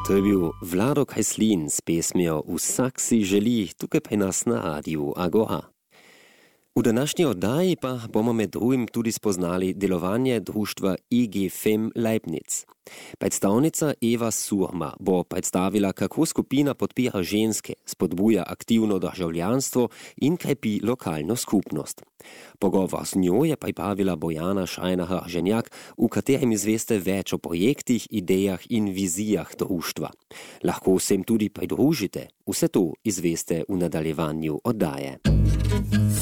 To je bil Vlado Kajslin s pesmijo Vsak si želi, tukaj pa nas na radiju Agora. V današnji oddaji pa bomo med drugim tudi spoznali delovanje društva IG Fem Leibniz. Predstavnica Eva Surma bo predstavila, kako skupina podpira ženske, spodbuja aktivno državljanstvo in krepi lokalno skupnost. Pogovor z njo je pripravila Bojana Šajna-Hrženjak, v katerem izveste več o projektih, idejah in vizijah društva. Lahko se jim tudi pridružite. Vse to izveste v nadaljevanju oddaje.